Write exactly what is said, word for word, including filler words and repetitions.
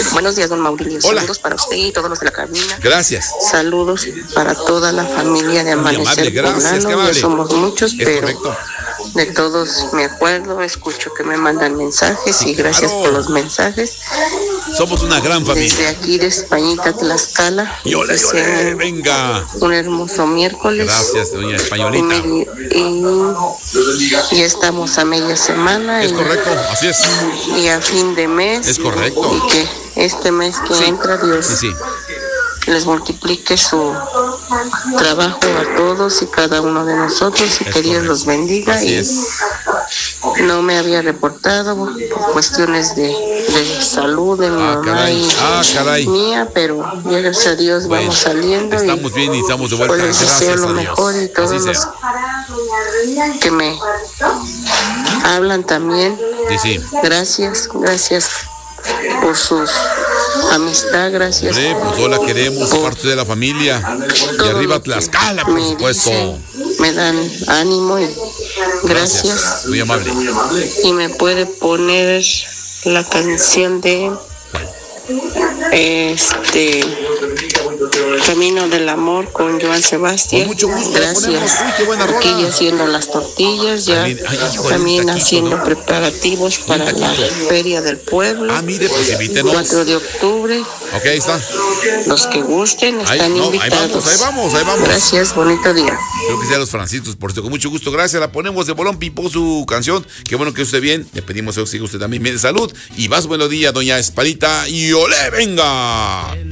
Buenos días, don Mauricio. Hola. Saludos para usted y todos los de la cabina. Gracias. Saludos para toda la familia de Muy amable, Amanecer gracias, qué Poblano. amable. Ya somos muchos, Es pero correcto. de todos me acuerdo, escucho que me mandan mensajes Sí, y gracias claro. por los mensajes. Somos una gran Desde familia. aquí de Españita, Tlaxcala. Y ole, y ole, venga. Un hermoso miércoles. Gracias, doña Y, Españolita. me- y ya estamos a media semana. Es y, correcto, así es. y a fin de mes. Es correcto. Y que este mes que Sí. entra, Dios Sí, sí. les multiplique su trabajo a todos y cada uno de nosotros y Es que Dios correcto. los bendiga. Así Y es. no me había reportado por cuestiones de, de salud de mi Ah, mamá caray. y Ah, caray. mía, pero ya gracias a Dios Bueno, vamos saliendo. estamos y bien y estamos de pues vuelta. les deseo Gracias lo a mejor y Dios. todos Así los sea. que me hablan también. Sí, sí. Gracias, gracias por su amistad, gracias. Hombre, pues todos la queremos, por parte de la familia. Y todo arriba lo que Tlaxcala, por me supuesto. dicen, me dan ánimo y gracias. Muy amable. Y me puede poner la canción de este Camino del Amor con Joan Sebastián. Con mucho gusto, la ponemos. Gracias. Uy, qué buena Aquí rola. ya haciendo las tortillas, ya Ay, ay, híjole, también un taquito, haciendo ¿no? preparativos para la taquito. feria del pueblo. Ah, mire, pues invítenos. cuatro de octubre. Ok, ahí está. Los que gusten Ahí, están no, ahí invitados. vamos, ahí vamos, ahí vamos. Gracias, bonito día. Creo que sea los franciscos, por eso con mucho gusto, gracias. La ponemos de bolón, pipó su canción. Qué bueno que esté bien. Le pedimos que siga usted también bien de salud. Y más buen día, doña Espadita. Y olé, venga.